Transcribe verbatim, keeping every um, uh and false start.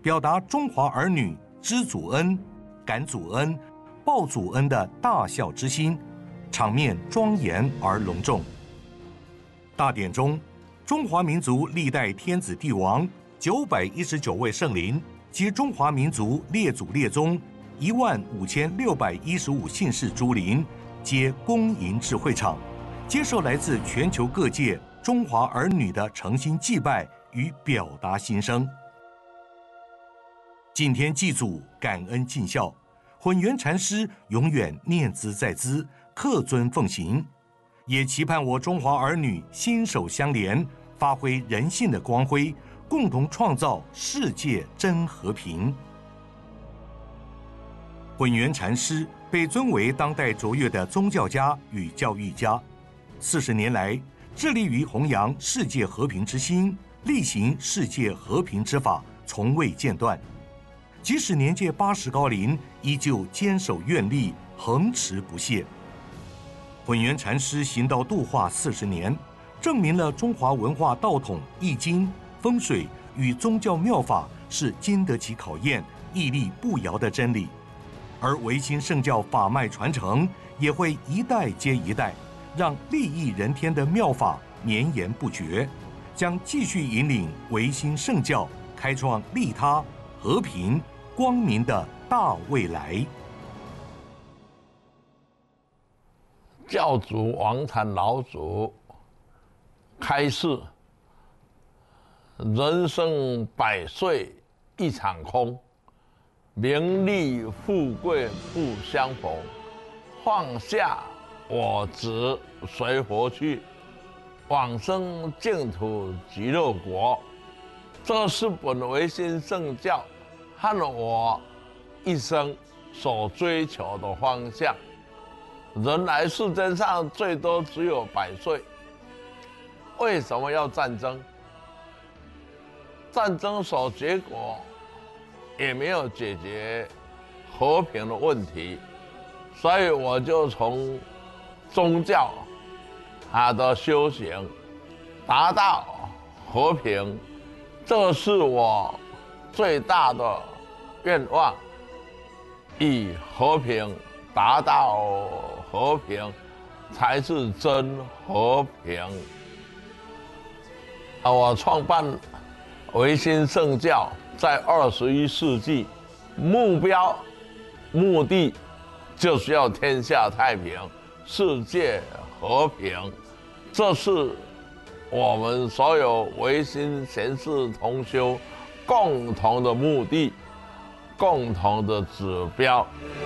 表达中华儿女知祖恩、感祖恩、报祖恩的大孝之心，场面庄严而隆重。大典中，中华民族历代天子帝王九百一十九位圣灵及中华民族列祖列宗一万五千六百一十五姓氏诸灵，皆恭迎至会场，接受来自全球各界中华儿女的诚心祭拜与表达心声。敬天祭祖，感恩尽孝，混元禅师永远念兹在兹，恪遵奉行，也期盼我中华儿女心手相连，发挥人性的光辉，共同创造世界真和平。混元禅师被尊为当代卓越的宗教家与教育家，四十年来致力于弘扬世界和平之心，力行世界和平之法，从未间断。即使年届八十高龄，依旧坚守愿力，恒持不懈。混元禅师行道度化四十年，证明了中华文化道统、易经、风水与宗教妙法是经得起考验、屹立不摇的真理。而维新圣教法脉传承也会一代接一代，让利益人天的妙法绵延不绝，将继续引领维新圣教开创利他、和平、光明的大未来。 教主王禅老祖开示：人生百岁一场空，名利富贵不相逢，放下我执随佛去，往生净土极乐国。这是本维新圣教和我一生所追求的方向。人来世间上最多只有百岁，为什么要战争？战争所结果也没有解决和平的问题，所以我就从宗教它的修行达到和平，这是我最大的愿望。以和平达到和平，才是真和平。啊，我创办维新圣教，在二十一世纪，目标、目的就是要天下太平，世界和平。这是我们所有维新贤士同修共同的目的，共同的指标。